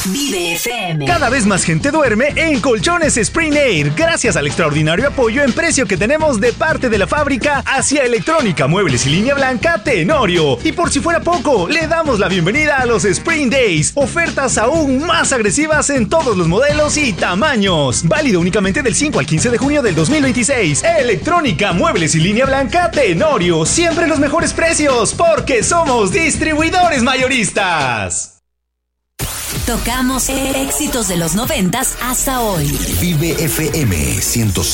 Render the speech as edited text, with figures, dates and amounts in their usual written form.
Vive FM. Cada vez más gente duerme en Colchones Spring Air, gracias al extraordinario apoyo en precio que tenemos de parte de la fábrica hacia Electrónica, Muebles y Línea Blanca Tenorio. Y por si fuera poco, le damos la bienvenida a los Spring Days, ofertas aún más agresivas en todos los modelos y tamaños. Válido únicamente del 5 al 15 de junio del 2026. Electrónica, Muebles y Línea Blanca Tenorio, siempre los mejores precios, porque somos distribuidores mayoristas. Tocamos éxitos de los 90s hasta hoy. Vive FM 106.